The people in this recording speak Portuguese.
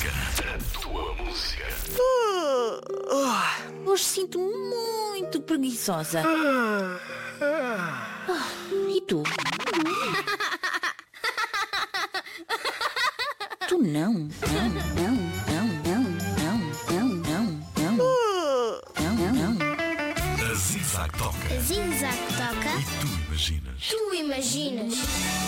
música. A tua música. Hoje sinto-me muito preguiçosa. E tu? Tu não, não, não, não, não, não, não, não, não, não, não. A Zig Zag toca. A Zig Zag toca. E tu imaginas. Tu imaginas.